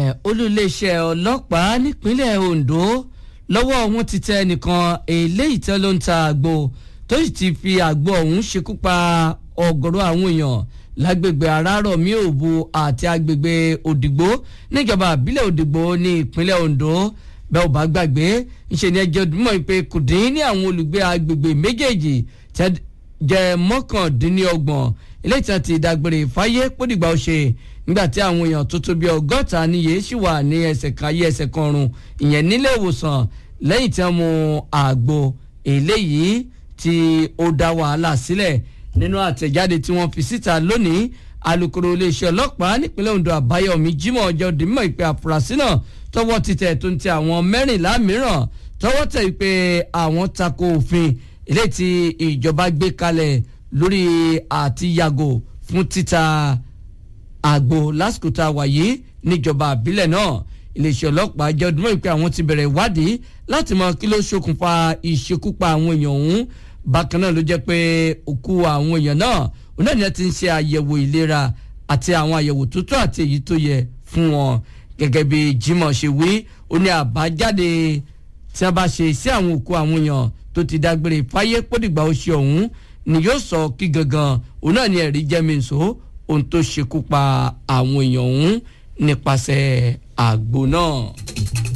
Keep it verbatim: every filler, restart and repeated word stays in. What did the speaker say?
olùléeṣẹ́ ọlọ́pàá nípínlẹ̀ Ondo lọ́wọ́ wọn ti tẹ ẹnìkan eléyìí tẹ́ ló ń ta àgbo tó sì ti fi àgbo ọ̀hún ṣekú pa ọ̀gọ̀rọ̀ àwọn èèyàn lágbègbè Arárọ̀mí Òbu àti agbègbè Òdìgbò níjọba àbílẹ̀ Òdìgbò ní ìpínlẹ̀ Ondo bẹ́ẹ̀ ò bá gbàgbé ńṣe ni ẹjọ́ dùnmọ̀ pé kò dín ní àwọn olùgbé agbègbè méjèèjì jẹ́ mọ́kàndínlọ́gbọ̀n eléyìí tí wọ́n ti dágbére fáyé pódìgbà ó ṣe nígbàtí àwọn èèyàn tó tó bí ọgọ́ta níye sì wà ní ẹsẹ̀ kan ayé ẹsẹ̀ kan ọ̀run ìyẹn nílé ìwòsàn lẹ́yìn tí wọ́n mu àgbo eléyìí tí ó dá wàhálà sílẹ̀ nínú àtẹ̀jáde tí wọ́n fi síta lónìí alukoro iléeṣẹ́ ọlọ́pàá nípínlẹ̀ Ondo Àbáyọ̀mí Jimoh ọjọ́ dìímọ̀ ìpè àfúrásì náà tọwọ́ ti tẹ̀ tó ń tẹ àwọn mẹ́rìnlá mìíràn tọwọ́ tẹ̀ ìpè àwọn tako òfin eléyìí tí ìjọba gbé kalẹ̀ lórí àti yàgò fún títa àgbo lásìkò tá a wà yìí níjọba àbílẹ̀ náà iléeṣẹ́ ọlọ́pàá jẹ́ ọdún mọ́ pé àwọn ti bẹ̀rẹ̀ ìwádìí láti mọ kí ló ṣokùnfà ìṣekúpa àwọn èèyàn ọ̀hún bákan náà ló jẹ́ pé òkú àwọn èèyàn náà òun náà ni wọ́n ti ń ṣe àyẹ̀wò ìlera àti àwọn àyẹ̀wò tó tọ́ àti èyí tó yẹ fún wọn gẹ́gẹ́ bí Jimoh ṣe wí ó ní àbájáde tí wọ́n bá ṣe sí àwọn òkú àwọn èèyàn tó ti dágbére fáyé pódìgbà ó ṣe ọ̀hún ni yóò sọ kí gangan òun náà ni ẹ̀rí jẹ́mìíso ohun tó ṣekú pa àwọn èèyàn ọ̀hún nípasẹ̀ àgbo náà.